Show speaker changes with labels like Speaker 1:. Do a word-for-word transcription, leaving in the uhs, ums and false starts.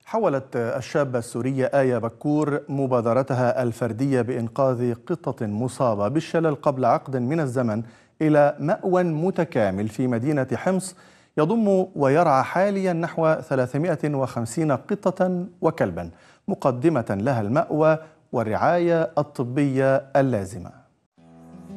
Speaker 1: حولت الشابة السورية آية بكور مبادرتها الفردية بإنقاذ قطة مصابة بالشلل قبل عقد من الزمن إلى مأوى متكامل في مدينة حمص يضم ويرعى حاليا نحو ثلاثمائة وخمسين قطة وكلبا، مقدمة لها المأوى والرعاية الطبية اللازمة.